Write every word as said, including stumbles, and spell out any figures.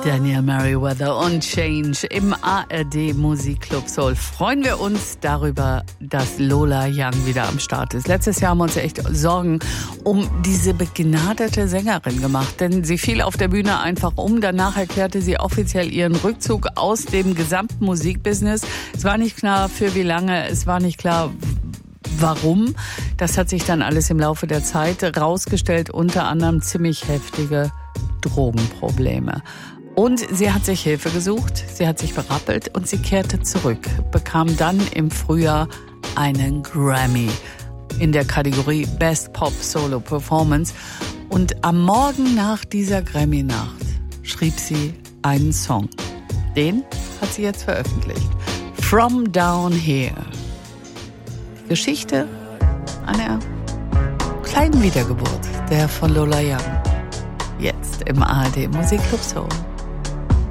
Daniel Merriweather und Change im A R D Musikclub Soul. Freuen wir uns darüber, dass Lola Young wieder am Start ist. Letztes Jahr haben wir uns echt Sorgen um diese begnadete Sängerin gemacht, denn sie fiel auf der Bühne einfach um. Danach erklärte sie offiziell ihren Rückzug aus dem gesamten Musikbusiness. Es war nicht klar, für wie lange, es war nicht klar, warum. Das hat sich dann alles im Laufe der Zeit rausgestellt, unter anderem ziemlich heftige Drogenprobleme. Und sie hat sich Hilfe gesucht, sie hat sich berappelt und sie kehrte zurück, bekam dann im Frühjahr einen Grammy in der Kategorie Best Pop Solo Performance. Und am Morgen nach dieser Grammy-Nacht schrieb sie einen Song. Den hat sie jetzt veröffentlicht. From Down Here. Geschichte einer kleinen Wiedergeburt, der von Lola Young. Jetzt im A R D Musikclub Soul.